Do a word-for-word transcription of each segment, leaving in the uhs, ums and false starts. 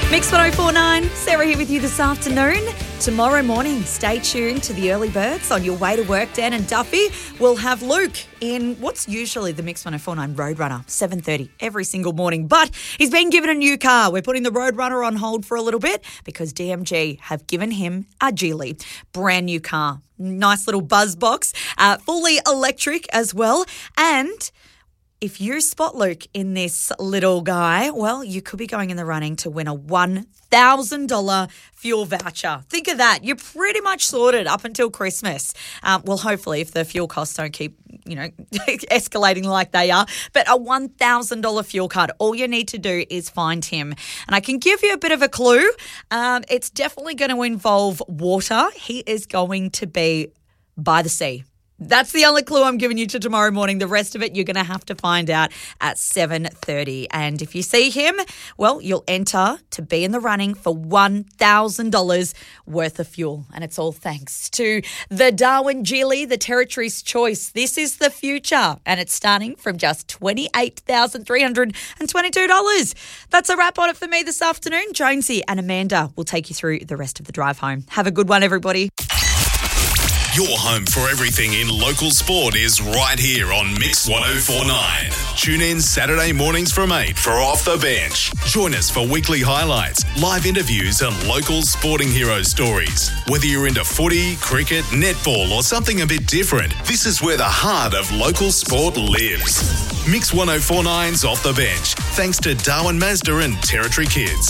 Mix one oh four point nine, Sarah here with you this afternoon. Tomorrow morning, stay tuned to the early birds. On your way to work, Dan and Duffy will have Luke in what's usually the Mix one oh four point nine Roadrunner, seven thirty every single morning. But he's been given a new car. We're putting the Roadrunner on hold for a little bit because D M G have given him a Geely, brand new car. Nice little buzz box, uh, fully electric as well. And if you spot Luke in this little guy, well, you could be going in the running to win a one thousand dollars fuel voucher. Think of that. You're pretty much sorted up until Christmas. Um, well, hopefully, if the fuel costs don't keep, you know, escalating like they are. But a one thousand dollars fuel card, all you need to do is find him. And I can give you a bit of a clue. Um, it's definitely going to involve water. He is going to be by the sea. That's the only clue I'm giving you to tomorrow morning. The rest of it you're going to have to find out at seven thirty. And if you see him, well, you'll enter to be in the running for one thousand dollars worth of fuel. And it's all thanks to the Darwin Geely, the Territory's Choice. This is the future. And it's starting from just twenty-eight thousand three hundred twenty-two dollars. That's a wrap on it for me this afternoon. Jonesy and Amanda will take you through the rest of the drive home. Have a good one, everybody. Your home for everything in local sport is right here on Mix one oh four point nine. Tune in Saturday mornings from eight for Off the Bench. Join us for weekly highlights, live interviews and local sporting hero stories. Whether you're into footy, cricket, netball or something a bit different, this is where the heart of local sport lives. Mix one oh four point nine's Off the Bench, thanks to Darwin Mazda and Territory Kids.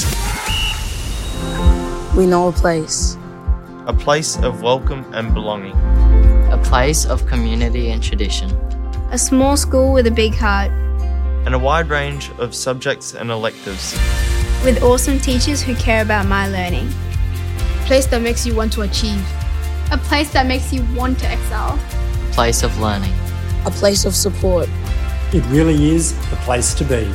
We know a place. A place of welcome and belonging. A place of community and tradition. A small school with a big heart. And a wide range of subjects and electives. With awesome teachers who care about my learning. A place that makes you want to achieve. A place that makes you want to excel. A place of learning. A place of support. It really is the place to be.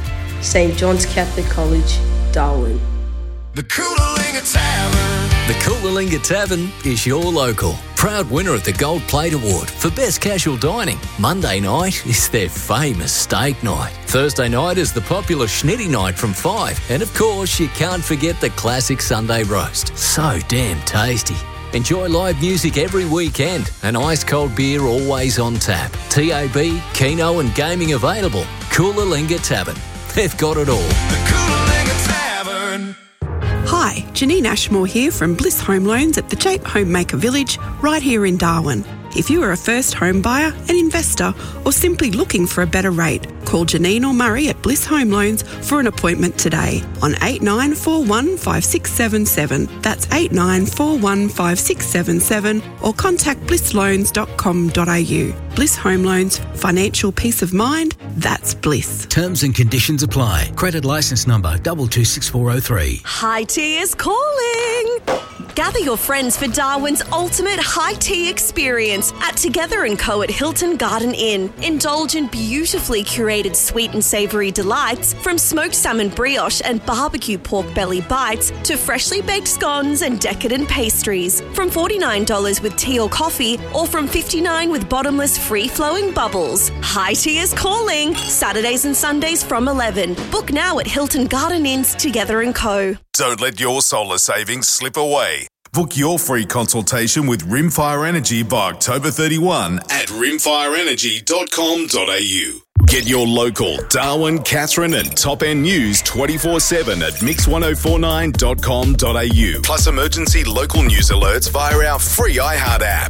Saint John's Catholic College, Darwin. The Coolalingga Tavern. The Coolalingga Tavern is your local. Proud winner of the Gold Plate Award for Best Casual Dining. Monday night is their famous steak night. Thursday night is the popular Schnitty night from five. And of course, you can't forget the classic Sunday roast. So damn tasty. Enjoy live music every weekend and ice-cold beer always on tap. T A B, Keno and gaming available. Coolalingga Tavern. They've got it all. The Coolalingga Tavern. Hi, Janine Ashmore here from Bliss Home Loans at the Jape Homemaker Village, right here in Darwin. If you are a first home buyer, an investor, or simply looking for a better rate, call Janine or Murray at Bliss Home Loans for an appointment today on eight nine four one five six seven seven. That's eight nine four one five six seven seven or contact bliss loans dot com dot a u. Bliss Home Loans, financial peace of mind, that's bliss. Terms and conditions apply. Credit licence number two two six four oh three. High Tea is calling. Gather your friends for Darwin's ultimate high tea experience at Together and Co at Hilton Garden Inn. Indulge in beautifully curated sweet and savoury delights from smoked salmon brioche and barbecue pork belly bites to freshly baked scones and decadent pastries. From forty-nine dollars with tea or coffee or from fifty-nine dollars with bottomless free-flowing bubbles. High Tea is calling. Saturdays and Sundays from eleven. Book now at Hilton Garden Inn's Together and Co. Don't let your solar savings slip away. Book your free consultation with Rimfire Energy by October thirty-first at rimfire energy dot com dot a u. Get your local Darwin, Katherine and top-end news twenty-four seven at mix one oh four nine dot com dot a u. Plus emergency local news alerts via our free iHeart app.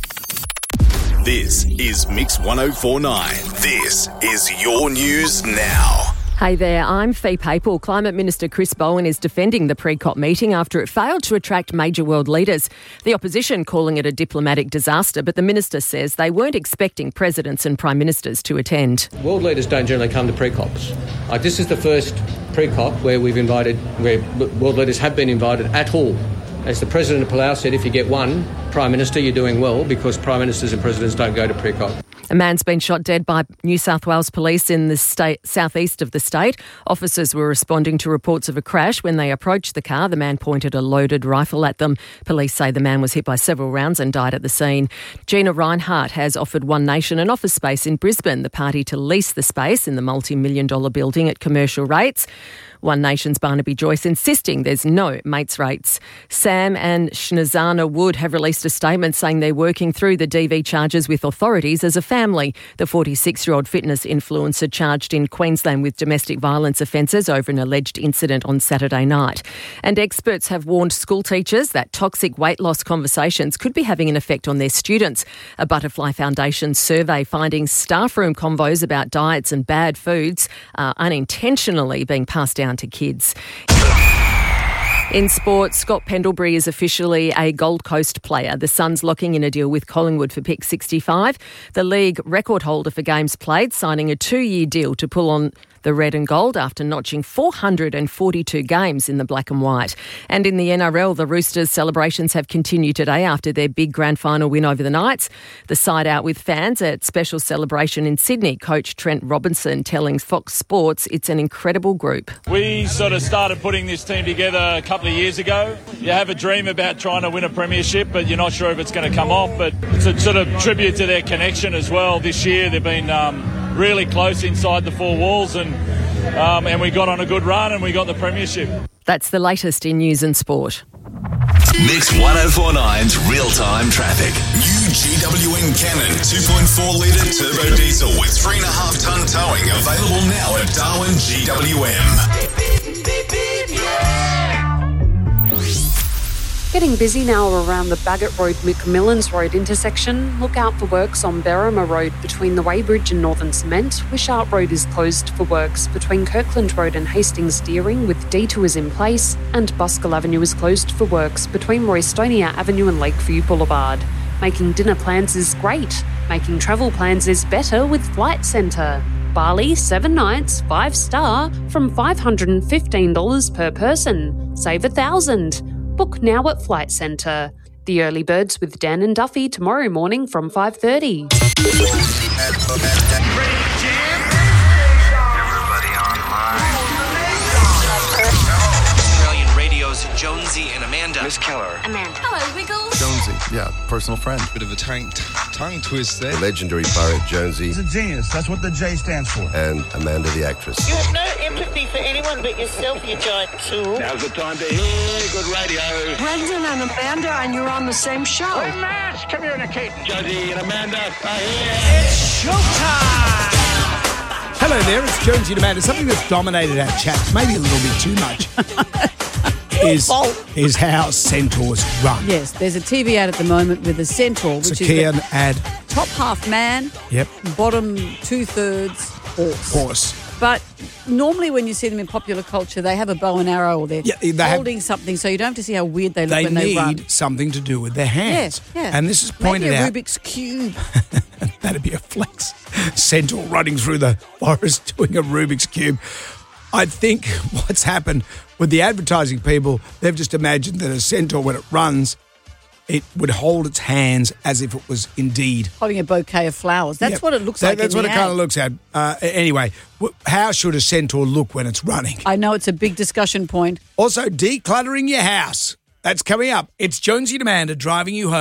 This is Mix one oh four point nine. This is your news now. Hey there, I'm Fee Papel. Climate Minister Chris Bowen is defending the pre-COP meeting after it failed to attract major world leaders. The opposition calling it a diplomatic disaster, but the minister says they weren't expecting presidents and prime ministers to attend. World leaders don't generally come to pre-COPs. Uh, this is the first pre-COP where we've invited, where world leaders have been invited at all. As the President of Palau said, if you get one Prime Minister, you're doing well, because Prime Ministers and Presidents don't go to pre-COP. A man's been shot dead by New South Wales police in the state, southeast of the state. Officers were responding to reports of a crash. When they approached the car, the man pointed a loaded rifle at them. Police say the man was hit by several rounds and died at the scene. Gina Reinhart has offered One Nation an office space in Brisbane, the party to lease the space in the multi-million dollar building at commercial rates. One Nation's Barnaby Joyce insisting there's no mates rates. Sam and Shnazana Wood have released a statement saying they're working through the D V charges with authorities as a family. The forty-six-year-old fitness influencer charged in Queensland with domestic violence offences over an alleged incident on Saturday night. And experts have warned school teachers that toxic weight loss conversations could be having an effect on their students. A Butterfly Foundation survey finding staff room convos about diets and bad foods are unintentionally being passed down to kids. In sport, Scott Pendlebury is officially a Gold Coast player. The Suns locking in a deal with Collingwood for pick sixty-five. The league record holder for games played, signing a two-year deal to pull on the red and gold after notching four hundred forty-two games in the black and white. And in the N R L, the Roosters' celebrations have continued today after their big grand final win over the Knights. The side out with fans at special celebration in Sydney. Coach Trent Robinson telling Fox Sports it's an incredible group. We sort of started putting this team together a couple of years ago. You have a dream about trying to win a premiership, but you're not sure if it's going to come off. But it's a sort of tribute to their connection as well. This year they've been um, really close inside the four walls, and um, and we got on a good run and we got the premiership. That's the latest in news and sport. Mix ten forty-nine's real-time traffic. New G W N Cannon two point four litre turbo diesel with three and a half tonne towing available now at Darwin G W M. Getting busy now around the Bagot Road McMillans Road intersection. Look out for works on Berrima Road between the Weybridge and Northern Cement. Wishart Road is closed for works between Kirkland Road and Hastings Deering with detours in place. And Buskell Avenue is closed for works between Roystonia Avenue and Lakeview Boulevard. Making dinner plans is great. Making travel plans is better with Flight Centre. Bali, seven nights, five star, from five hundred fifteen dollars per person. Save a thousand. Book now at Flight Centre. The Early Birds with Dan and Duffy tomorrow morning from five thirty. Australian Radio's Jonesy and Amanda. Miss Keller. Amanda. Hello, Wiggles. Jonesy, yeah, personal friend. Bit of a tongue, tongue twist there. The legendary poet Jonesy. He's a genius. That's what the J stands for. And Amanda the actress. You have no empathy for anyone but yourself, you giant tool. Now's the time to hear good radio. Brendan and Amanda, and you're on the same show. We're mass communicating. Jonesy and Amanda are here. It's showtime. Hello there, it's Jonesy and Amanda. Something that's dominated our chat, maybe a little bit too much, is, is how centaurs run. Yes, there's a T V ad at the moment with a centaur, which it's a is Kian the ad. Top half man, yep. Bottom two-thirds horse. Horse. But normally when you see them in popular culture, they have a bow and arrow or they're yeah, they holding have, something, so you don't have to see how weird they look they when they run. They need something to do with their hands. Yeah, yeah. And this is pointed Maybe a out. Rubik's Cube. That'd be a flex. Centaur running through the forest doing a Rubik's Cube. I think what's happened with the advertising people, they've just imagined that a centaur, when it runs, it would hold its hands as if it was indeed holding a bouquet of flowers. That's yep. what it looks that, like. That's in what the it ad. kind of looks at. Uh, anyway, how should a centaur look when it's running? I know it's a big discussion point. Also, decluttering your house. That's coming up. It's Jonesy and Amanda driving you home.